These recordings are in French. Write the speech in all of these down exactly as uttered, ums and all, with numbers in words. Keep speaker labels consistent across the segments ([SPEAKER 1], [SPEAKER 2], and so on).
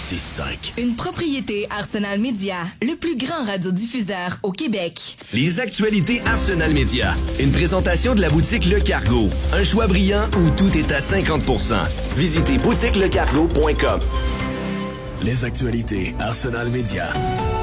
[SPEAKER 1] six cinq.
[SPEAKER 2] Une propriété Arsenal Media, le plus grand radiodiffuseur au Québec.
[SPEAKER 1] Les actualités Arsenal Media. Une présentation de la boutique Le Cargo. Un choix brillant où tout est à cinquante pour cent. Visitez boutique le cargo point com. Les actualités Arsenal Media.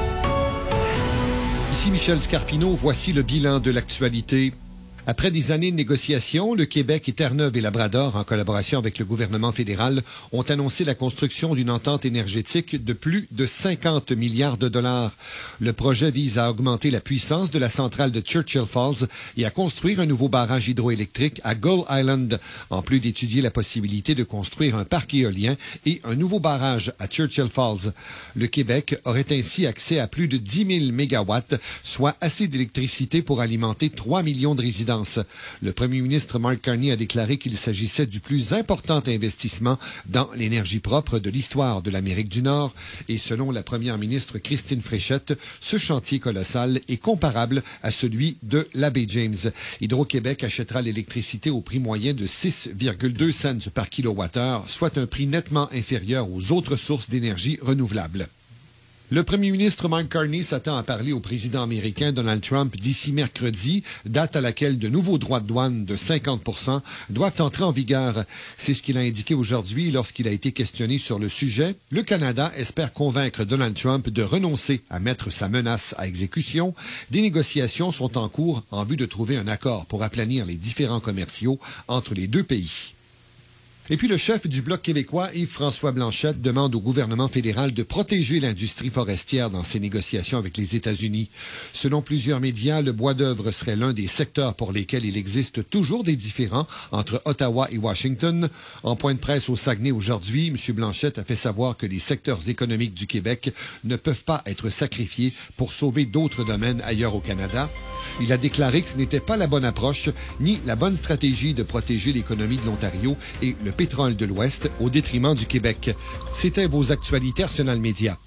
[SPEAKER 3] Ici Michel Scarpino, voici le bilan de l'actualité. Après des années de négociations, le Québec et Terre-Neuve et Labrador, en collaboration avec le gouvernement fédéral, ont annoncé la construction d'une entente énergétique de plus de cinquante milliards de dollars. Le projet vise à augmenter la puissance de la centrale de Churchill Falls et à construire un nouveau barrage hydroélectrique à Gull Island, en plus d'étudier la possibilité de construire un parc éolien et un nouveau barrage à Churchill Falls. Le Québec aurait ainsi accès à plus de dix mille mégawatts, soit assez d'électricité pour alimenter trois millions de résidents. Le premier ministre Mark Carney a déclaré qu'il s'agissait du plus important investissement dans l'énergie propre de l'histoire de l'Amérique du Nord. Et selon la première ministre Christine Fréchette, ce chantier colossal est comparable à celui de la baie James. Hydro-Québec achètera l'électricité au prix moyen de six virgule deux cents par kilowattheure, soit un prix nettement inférieur aux autres sources d'énergie renouvelable. Le premier ministre Mark Carney s'attend à parler au président américain Donald Trump d'ici mercredi, date à laquelle de nouveaux droits de douane de cinquante pour cent doivent entrer en vigueur. C'est ce qu'il a indiqué aujourd'hui lorsqu'il a été questionné sur le sujet. Le Canada espère convaincre Donald Trump de renoncer à mettre sa menace à exécution. Des négociations sont en cours en vue de trouver un accord pour aplanir les différends commerciaux entre les deux pays. Et puis le chef du Bloc québécois, Yves-François Blanchet, demande au gouvernement fédéral de protéger l'industrie forestière dans ses négociations avec les États-Unis. Selon plusieurs médias, le bois d'œuvre serait l'un des secteurs pour lesquels il existe toujours des différends entre Ottawa et Washington. En point de presse au Saguenay aujourd'hui, M. Blanchet a fait savoir que les secteurs économiques du Québec ne peuvent pas être sacrifiés pour sauver d'autres domaines ailleurs au Canada. Il a déclaré que ce n'était pas la bonne approche ni la bonne stratégie de protéger l'économie de l'Ontario et le pétrole de l'Ouest au détriment du Québec. C'était vos actualités Arsenal Media.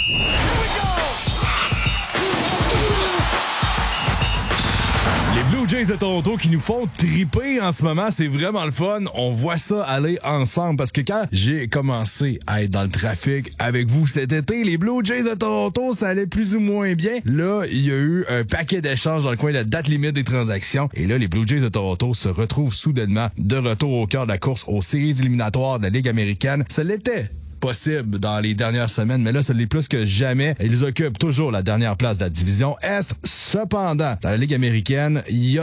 [SPEAKER 4] Les Blue Jays de Toronto qui nous font triper en ce moment, c'est vraiment le fun. On voit ça aller ensemble parce que quand j'ai commencé à être dans le trafic avec vous cet été, les Blue Jays de Toronto, ça allait plus ou moins bien. Là, il y a eu un paquet d'échanges dans le coin de la date limite des transactions. Et là, les Blue Jays de Toronto se retrouvent soudainement de retour au cœur de la course aux séries éliminatoires de la Ligue américaine. Ça l'était possible dans les dernières semaines, mais là, ça l'est plus que jamais. Ils occupent toujours la dernière place de la division Est. Cependant, dans la Ligue américaine, il y a